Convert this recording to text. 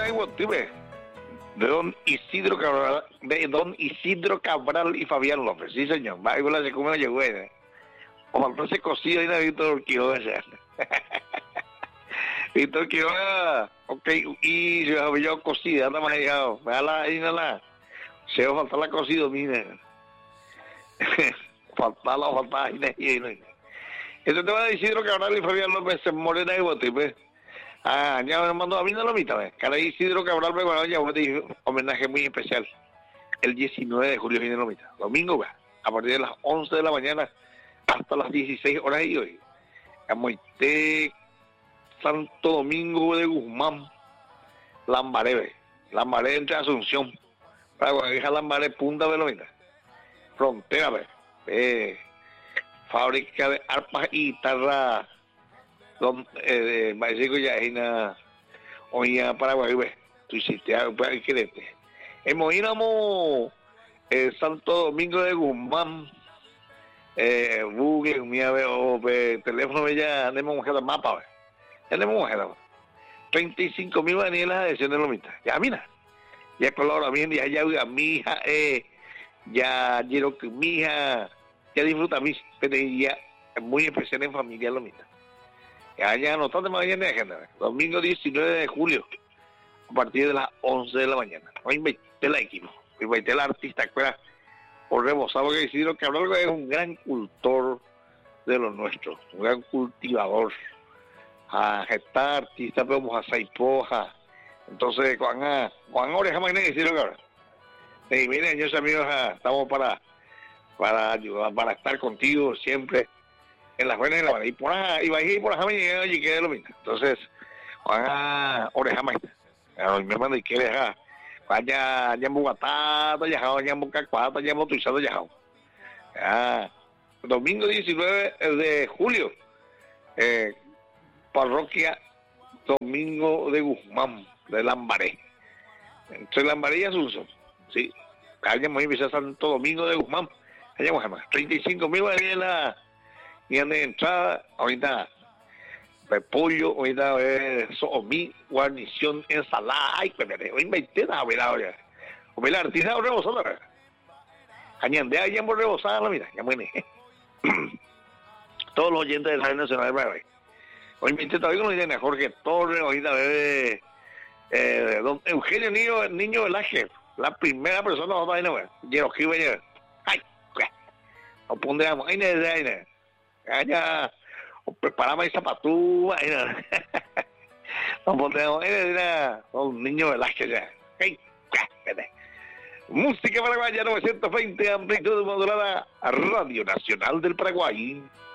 Morena y Guatire, de don Isidro Cabral y Fabián López, sí señor, va igual se come llegó, o faltó ese cocido ahí de Víctor Quiroga, Víctor Quiroga, ok, y se había yo cocida, anda más llegado, véala ahí nada, se va a faltar la cocido, mire, falta ahí, este tema de Isidro Cabral y Fabián López en Morena y Guatire. Ya me mandó a mí no lo mita, cara Isidro Cabral me guardó ya un homenaje muy especial. El 19 de julio viene lo mita. Domingo, a partir de las 11 de la mañana hasta las 16 horas y hoy. Camoite Santo Domingo de Guzmán, Lambaré entre Asunción, Paraguay, Lambaré, Punta Velomita, Frontera, fábrica de arpas y guitarra. Básico ya es una oía Paraguay, tú hiciste algo para que querete. Hemos ido Santo Domingo de Guzmán, Google, mía veo teléfono ya tenemos un mapa, ya tenemos un 35.000 vanielas de edición de lomita. Ya mira, ya colora bien, ya mi hija, ya quiero que mi hija ya disfruta mi ya muy especial en familia lomita. Ya anotate mañana de agenda, domingo 19 de julio, a partir de las 11 de la mañana. Hoy invité la equipo, invité la artista, por rebosado que Isidro Cabral es un gran cultor de lo nuestro, un gran cultivador. Esta artista, vamos a Saipoja, entonces, Juan Oreja Magna y Isidro Cabral. Y miren, yo amigos, estamos para ayudar, para estar contigo siempre. En las buenas y en la mala. Y por allá, y por allá me llega y queda lo mismo. Entonces, Juan Oreja Maestra. Me manda y quiere dejar. Vaya, ya en Bogotá, ya en Bocacuata, ya en Motuizado, ya. Domingo 19 de julio. Parroquia Domingo de Guzmán, de Lambaré. Entre Lambaré y Asunción. Sí. Allá muy bien, Santo Domingo de Guzmán. Allá Muhammad. 35.000 varelas. Y en la entrada, ahorita, repollo, ahorita, somi, guarnición, ensalada, ay, hoy me intenta, ¿verdad? O me la artista rebosada, añandea, ya hemos rebosado, mira, ya muere. Todos los oyentes de la Radio Nacional de Paraguay. Hoy me intenta, hoy con la Jorge Torres, ahorita, don Eugenio Niño Velázquez, la primera persona, ay, nos pondríamos, ahí, allá preparamos esa patúa nos pondremos un niño Velázquez ya. Música paraguaya 920 amplitud modulada, Radio Nacional del Paraguay.